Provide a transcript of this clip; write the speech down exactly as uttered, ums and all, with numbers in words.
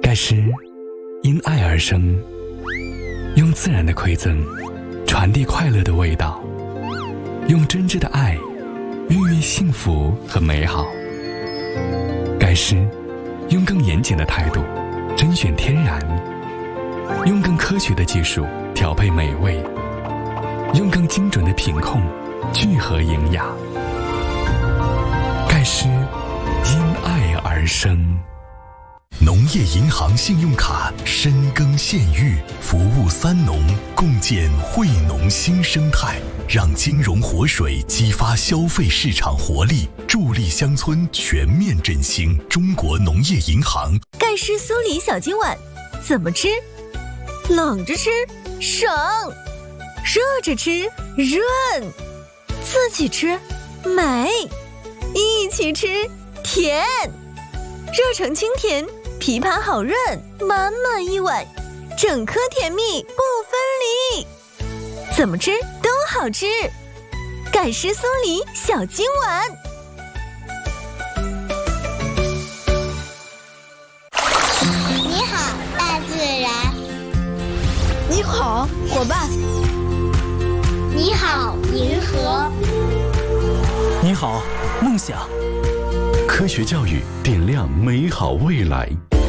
盖诗因爱而生，用自然的馈赠传递快乐的味道，用真挚的爱孕育幸福和美好。盖诗用更严谨的态度甄选天然，用更科学的技术调配美味，用更精准的品控聚合营养。盖诗因爱而生。 农业银行信用卡深耕县域，服务三农，共建惠农新生态，让金融活水激发消费市场活力，助力乡村全面振兴。中国农业银行。 盖诗酥梨小金碗怎么吃？冷着吃省，热着吃润，自己吃美，一起吃甜，热成清甜，枇杷好润，满满一碗，整颗甜蜜不分离，怎么吃都好吃。盖诗酥梨小金碗。 你好，大自然。 你好，伙伴。 你好，银河。 你好，梦想。 科学教育点亮美好未来。